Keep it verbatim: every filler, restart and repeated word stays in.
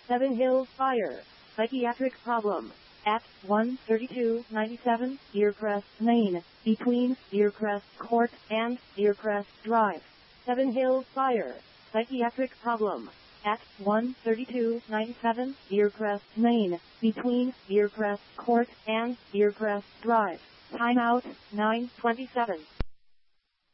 Seven Hills Fire. Psychiatric problem. At one thirty-two ninety-seven Deercrest Lane, between Deercrest Court and Deercrest Drive. Seven Hills Fire. Psychiatric problem. At one thirty-two ninety-seven Deercrest Lane, between Deercrest Court and Deercrest Drive. Timeout, nine twenty-seven.